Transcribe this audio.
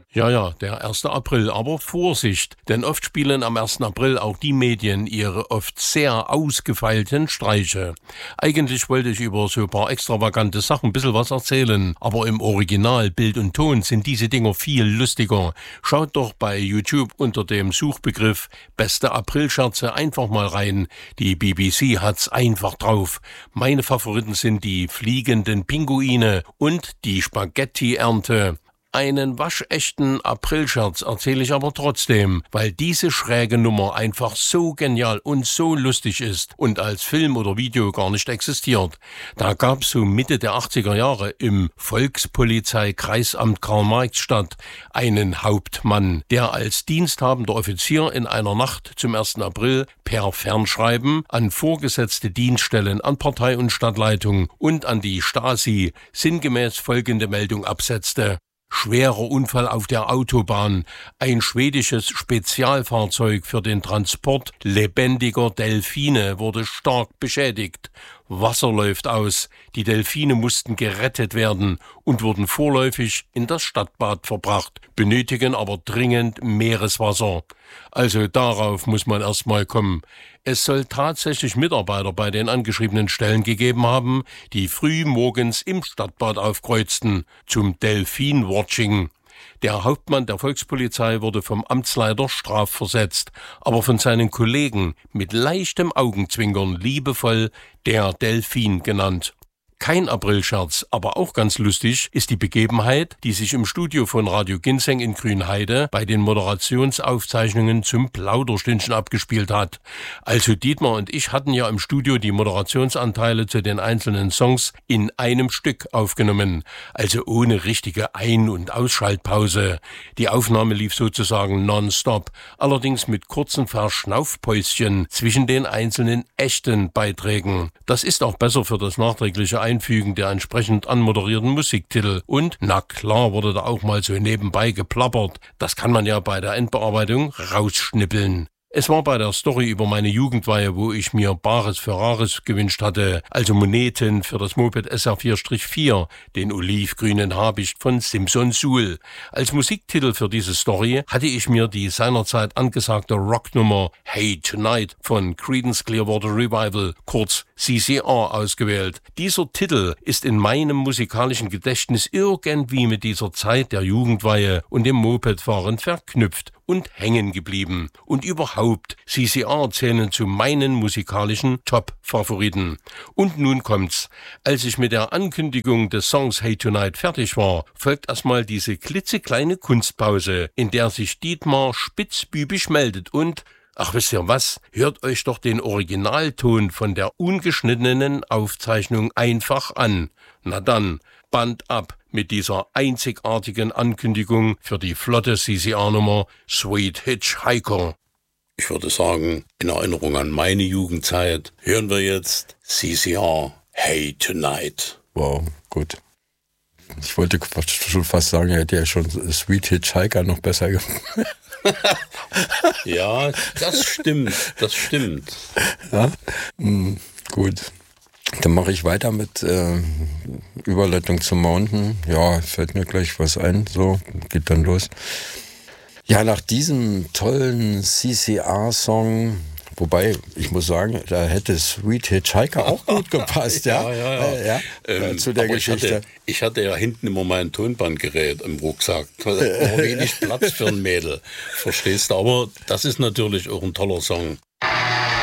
Ja, der 1. April, aber Vorsicht, denn oft spielen am 1. April auch die Medien ihre oft sehr ausgefeilten Streiche. Eigentlich wollte ich über so ein paar extravagante Sachen ein bisschen was erzählen, aber im Original, Bild und Ton sind diese Dinger viel lustiger. Schaut doch bei YouTube unter dem Suchbegriff Beste Aprilscherze einfach mal rein. Die BBC hat's einfach drauf. Meine Favoriten sind die fliegenden Pinguine und die Spaghetti-Ernte. Einen waschechten Aprilscherz erzähle ich aber trotzdem, weil diese schräge Nummer einfach so genial und so lustig ist und als Film oder Video gar nicht existiert. Da gab's so Mitte der 80er Jahre im Volkspolizei-Kreisamt Karl-Marx-Stadt einen Hauptmann, der als diensthabender Offizier in einer Nacht zum 1. April per Fernschreiben an vorgesetzte Dienststellen, an Partei- und Stadtleitung und an die Stasi sinngemäß folgende Meldung absetzte: Schwerer Unfall auf der Autobahn. Ein schwedisches Spezialfahrzeug für den Transport lebendiger Delfine wurde stark beschädigt. Wasser läuft aus. Die Delfine mussten gerettet werden und wurden vorläufig in das Stadtbad verbracht, benötigen aber dringend Meereswasser. Also darauf muss man erstmal kommen. Es soll tatsächlich Mitarbeiter bei den angeschriebenen Stellen gegeben haben, die früh morgens im Stadtbad aufkreuzten, zum Delfin-Watching. Der Hauptmann der Volkspolizei wurde vom Amtsleiter strafversetzt, aber von seinen Kollegen mit leichtem Augenzwinkern liebevoll der Delfin genannt. Kein Aprilscherz, aber auch ganz lustig ist die Begebenheit, die sich im Studio von Radio Ginseng in Grünheide bei den Moderationsaufzeichnungen zum Plauderstündchen abgespielt hat. Also Dietmar und ich hatten ja im Studio die Moderationsanteile zu den einzelnen Songs in einem Stück aufgenommen, also ohne richtige Ein- und Ausschaltpause. Die Aufnahme lief sozusagen nonstop, allerdings mit kurzen Verschnaufpäuschen zwischen den einzelnen echten Beiträgen. Das ist auch besser für das nachträgliche Einfügen der entsprechend anmoderierten Musiktitel. Und, na klar, wurde da auch mal so nebenbei geplappert. Das kann man ja bei der Endbearbeitung rausschnippeln. Es war bei der Story über meine Jugendweihe, wo ich mir Bares für Rares gewünscht hatte, also Moneten für das Moped SR4-4, den olivgrünen Habicht von Simson Sul. Als Musiktitel für diese Story hatte ich mir die seinerzeit angesagte Rocknummer Hey Tonight von Creedence Clearwater Revival, kurz CCR, ausgewählt. Dieser Titel ist in meinem musikalischen Gedächtnis irgendwie mit dieser Zeit der Jugendweihe und dem Mopedfahren verknüpft und hängen geblieben. Und überhaupt, CCR zählen zu meinen musikalischen Top-Favoriten. Und nun kommt's. Als ich mit der Ankündigung des Songs Hey Tonight fertig war, folgt erstmal diese klitzekleine Kunstpause, in der sich Dietmar spitzbübisch meldet und, ach, wisst ihr was? Hört euch doch den Originalton von der ungeschnittenen Aufzeichnung einfach an. Na dann, Band ab mit dieser einzigartigen Ankündigung für die flotte CCR-Nummer Sweet Hitchhiker. Ich würde sagen, in Erinnerung an meine Jugendzeit hören wir jetzt CCR Hey Tonight. Wow, gut. Ich wollte schon fast sagen, er hätte ja schon Sweet Hitchhiker noch besser gemacht. Ja, das stimmt. Ja? Gut. Dann mache ich weiter mit Überleitung zum Mountain. Ja, fällt mir gleich was ein. So, geht dann los. Ja, nach diesem tollen CCR-Song, wobei, ich muss sagen, da hätte Sweet Hitchhiker auch gut gepasst, ja. Zu der Geschichte. Ich hatte ja hinten immer mein Tonbandgerät im Rucksack. Da war wenig Platz für ein Mädel. Verstehst du? Aber das ist natürlich auch ein toller Song.